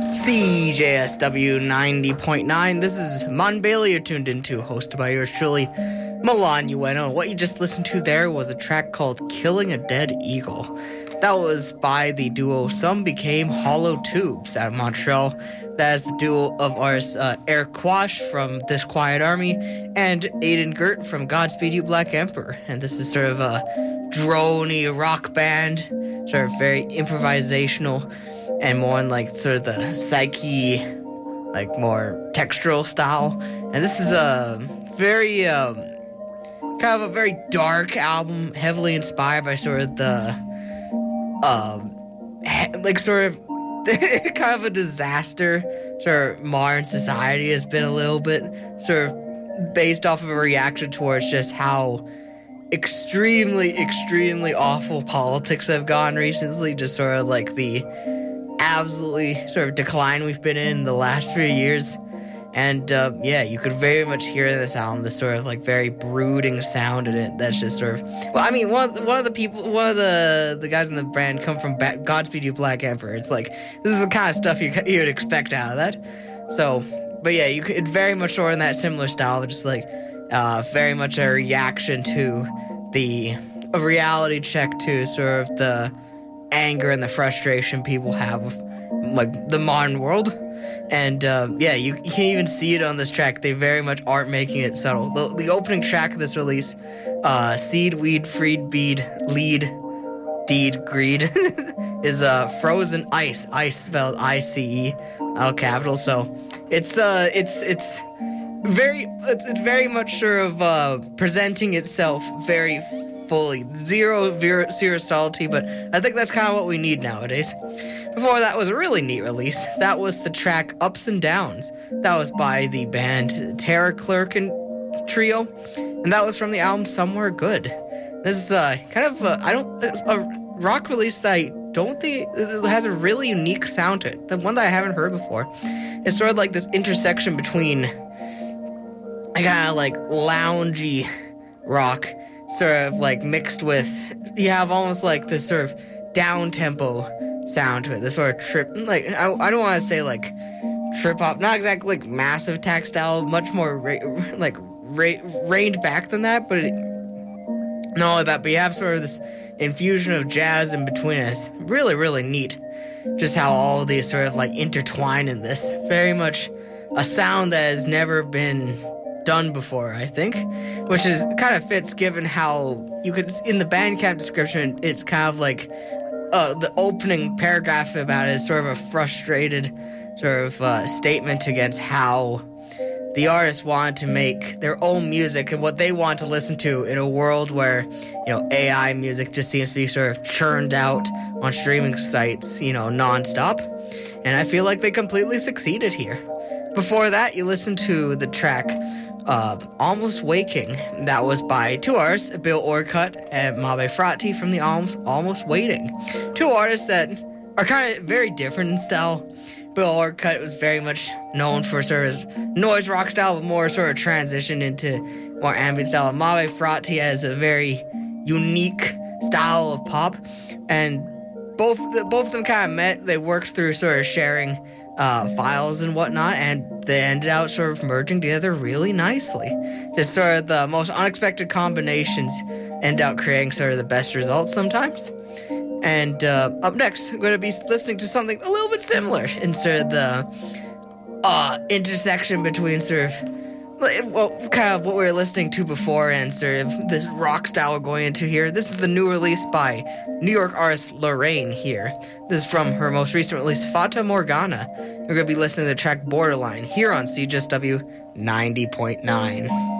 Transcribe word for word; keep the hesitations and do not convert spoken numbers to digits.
C J S W ninety point nine. This is Mon Bailey you're tuned into, hosted by yours truly, Milan Ueno. And what you just listened to there was a track called Killing a Dead Eagle. That was by the duo Some Became Hollow Tubes out of Montreal. That is the duo of ours, uh, Eric Quash from This Quiet Army and Aiden Gert from Godspeed You Black Emperor. And this is sort of a droney rock band, sort of very improvisational and more in like sort of the psyche, like more textural style. And this is a very, um, kind of a very dark album, heavily inspired by sort of the, um, like sort of kind of a disaster sort of modern society has been a little bit sort of based off of a reaction towards just how extremely, extremely awful politics have gone recently, just sort of like the absolutely sort of decline we've been in the last few years. And uh, yeah, you could very much hear in this album this sort of like very brooding sound in it. That's just sort of, well, I mean, one of the, one of the people, one of the the guys in the band come from ba- Godspeed You Black Emperor. It's like this is the kind of stuff you you'd expect out of that. So, but yeah, you could very much sort of in that similar style, just like uh, very much a reaction to the a reality check to sort of the anger and the frustration people have with like the modern world. And uh, yeah, you, you can even see it on this track. They very much aren't making it subtle. The, the opening track of this release, uh, Seed, Weed, Freed, Bead, Lead, Deed, Greed, is uh, Frozen Ice. Ice spelled I C E, all capital. So it's uh, it's it's very it's, it's very much sort of uh, presenting itself very fully. Zero, zero, zero subtlety, but I think that's kind of what we need nowadays. Before that was a really neat release. That was the track Ups and Downs. That was by the band Tara Clerk and Trio, and that was from the album Somewhere Good. This is uh, kind of, a, I don't, it's a rock release that I don't think it has a really unique sound to it. The one that I haven't heard before. It's sort of like this intersection between a kind of like loungy rock, sort of like mixed with, you have almost like this sort of down-tempo sound to it, this sort of trip, like, I, I don't want to say like trip-hop, not exactly like massive tactile, much more ra- like ra- reined back than that, but it, not only that, but you have sort of this infusion of jazz in between us. Really, really neat. Just how all of these sort of like intertwine in this. Very much a sound that has never been done before, I think, which is kind of fits given how you could, in the Bandcamp description, it's kind of like uh, the opening paragraph about it is sort of a frustrated sort of uh, statement against how the artists want to make their own music and what they want to listen to in a world where, you know, A I music just seems to be sort of churned out on streaming sites, you know, nonstop. And I feel like they completely succeeded here. Before that, you listened to the track uh, Almost Waking. That was by two artists, Bill Orcutt and Mabe Frati from the albums Almost Waiting. Two artists that are kind of very different in style. Bill Orcutt was very much known for sort of noise rock style, but more sort of transitioned into more ambient style. Mabe Frati has a very unique style of pop, and both the, both of them kind of met. They worked through sort of sharing uh, files and whatnot, and they ended up sort of merging together really nicely. Just sort of the most unexpected combinations end up creating sort of the best results sometimes. And uh, up next, we're going to be listening to something a little bit similar in sort of the uh, intersection between sort of, well, kind of what we were listening to before and sort of this rock style we're going into here. This is the new release by New York artist Lorraine here. This is from her most recent release, Fata Morgana. We're going to be listening to the track Borderline here on C J S W ninety point nine.